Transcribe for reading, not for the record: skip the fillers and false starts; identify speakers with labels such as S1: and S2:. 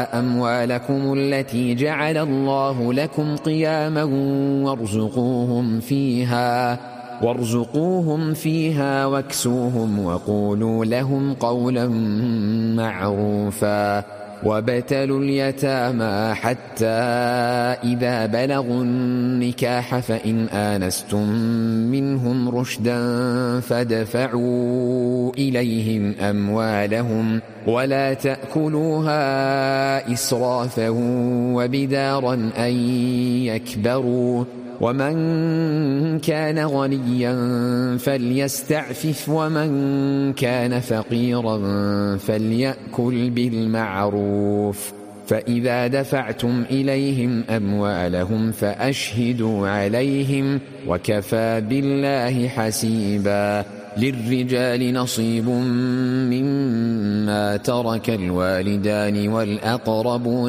S1: أموالكم التي جعل الله لكم قياما وارزقوهم فيها واكسوهم وقولوا لهم قولا معروفا وابتلوا اليتامى حتى إذا بلغوا النكاح فإن آنستم منهم رشدا فادفعوا إليهم أموالهم ولا تأكلوها إسرافا وبدارا أن يكبروا ومن كان غنيا فليستعفف ومن كان فقيرا فليأكل بالمعروف فإذا دفعتم إليهم أموالهم فأشهدوا عليهم وكفى بالله حسيبا. للرجال نصيب مما ترك الوالدان والأقربون